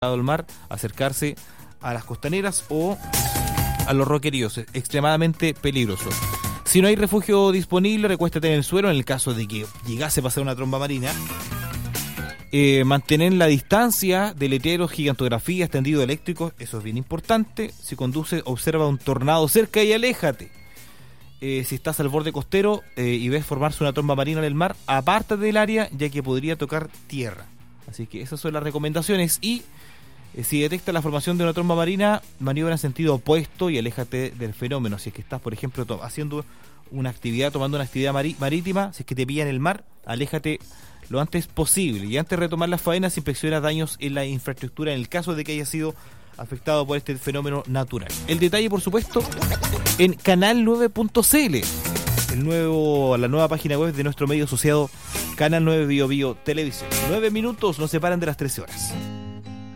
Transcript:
del mar, acercarse a las costaneras o a los roqueríos, es extremadamente peligroso. Si no hay refugio disponible, recuéstate en el suelo en el caso de que llegase a pasar una tromba marina. Mantener la distancia de letreros, gigantografías, tendidos eléctricos, eso es bien importante. Si conduces, observa un tornado cerca y aléjate. Si estás al borde costero y ves formarse una tromba marina en el mar, apártate del área ya que podría tocar tierra. Así que esas son las recomendaciones. Y si detectas la formación de una tromba marina, maniobra en sentido opuesto y aléjate del fenómeno. Si es que estás, por ejemplo, haciendo una actividad, tomando una actividad marítima, si es que te pilla en el mar, aléjate lo antes posible. Y antes de retomar las faenas, inspecciona daños en la infraestructura en el caso de que haya sido afectado por este fenómeno natural. El detalle, por supuesto, en canal9.cl, la nueva página web de nuestro medio asociado Canal 9 Bio Bio Televisión. 9 minutos nos separan de las 13 horas.